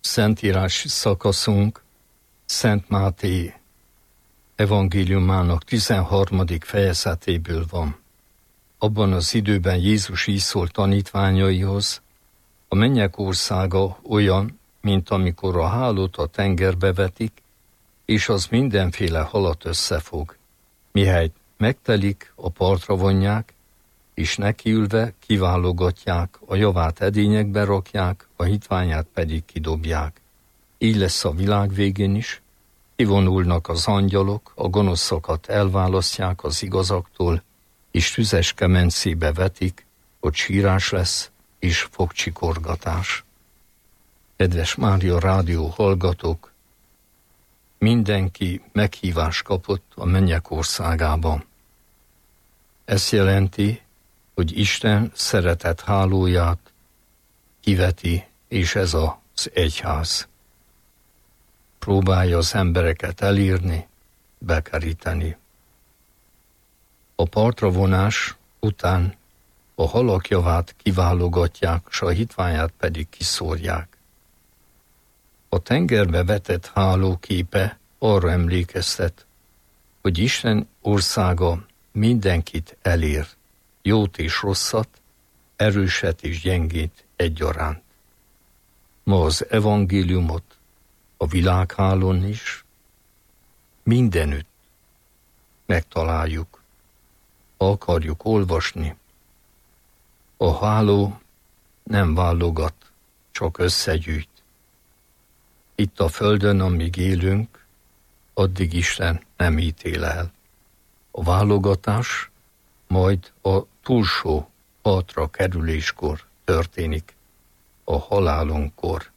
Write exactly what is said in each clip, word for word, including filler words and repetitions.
Szentírás szakaszunk Szent Máté evangéliumának tizenharmadik fejezetéből van. Abban az időben Jézus így szólt tanítványaihoz: a mennyek országa olyan, mint amikor a hálót a tengerbe vetik, és az mindenféle halat összefog. Mihelyt megtelik, a partra vonják, és nekiülve kiválogatják, a javát edényekbe rakják, a hitványát pedig kidobják. Így lesz a világ végén is, kivonulnak az angyalok, a gonoszokat elválasztják az igazaktól, és tüzes kemencébe vetik, ott sírás lesz, és fogcsikorgatás. Kedves Mária Rádió hallgatók, mindenki meghívást kapott a mennyek országában. Ez jelenti, hogy Isten szeretet hálóját kiveti, és ez az egyház. Próbálja az embereket elírni, bekeríteni. A partra vonás után a halak javát kiválogatják, s a hitványát pedig kiszórják. A tengerbe vetett háló képe arra emlékeztet, hogy Isten országa mindenkit elér, jót és rosszat, erőset és gyengét egyaránt. Ma az evangéliumot a világhálón is mindenütt megtaláljuk, ha akarjuk olvasni. A háló nem válogat, csak összegyűjt. Itt a földön, amíg élünk, addig Isten nem ítél el. A válogatás majd a túlsó partra kerüléskor történik, a halálunkkor.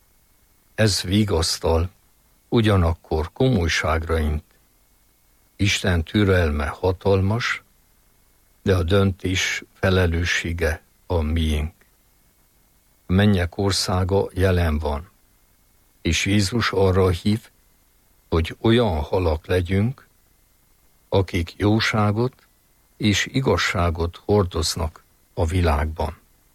Ez vigasztal, ugyanakkor komolyságra int. Isten türelme hatalmas, de a döntés felelőssége a miénk. A mennyek országa jelen van, és Jézus arra hív, hogy olyan halak legyünk, akik jóságot és igazságot hordoznak a világban.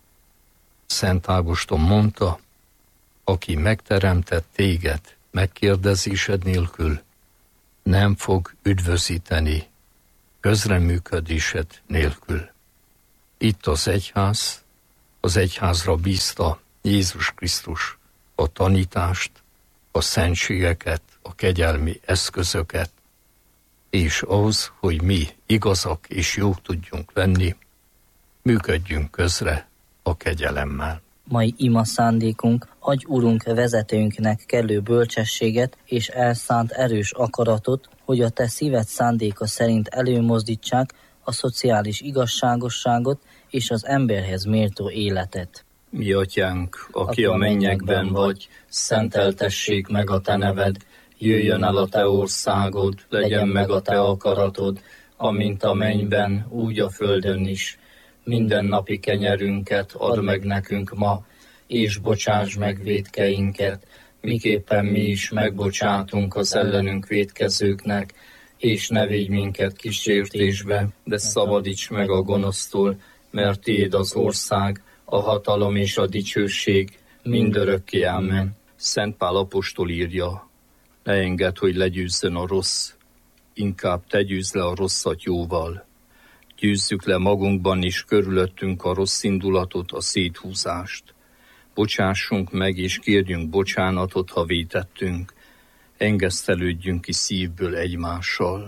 Szent Ágoston mondta: aki megteremtett téged megkérdezésed nélkül, nem fog üdvözíteni közreműködésed nélkül. Itt az egyház, az egyházra bízta Jézus Krisztus a tanítást, a szentségeket, a kegyelmi eszközöket, és ahhoz, hogy mi igazak és jók tudjunk lenni, működjünk közre a kegyelemmel. Mai ima szándékunk: adj Urunk vezetőnknek kellő bölcsességet és elszánt erős akaratot, hogy a te szíved szándéka szerint előmozdítsák a szociális igazságosságot és az emberhez méltó életet. Mi atyánk, aki a mennyekben vagy, szenteltessék meg a te neved, jöjjön el a te országod, legyen meg a te akaratod, amint a mennyben, úgy a földön is. Mindennapi kenyerünket add meg nekünk ma, és bocsáss meg vétkeinket, miképpen mi is megbocsátunk az ellenünk vétkezőknek, és ne védj minket kísértésbe, de szabadíts meg a gonosztól, mert tiéd az ország, a hatalom és a dicsőség mindörökké. Amen. Szent Pál apostol írja: ne engedd, hogy legyőzzön a rossz, inkább te győzd le a rosszat jóval. Győzzük le magunkban és körülöttünk a rossz indulatot, a széthúzást. Bocsássunk meg és kérjünk bocsánatot, ha vétettünk. Engesztelődjünk ki szívből egymással.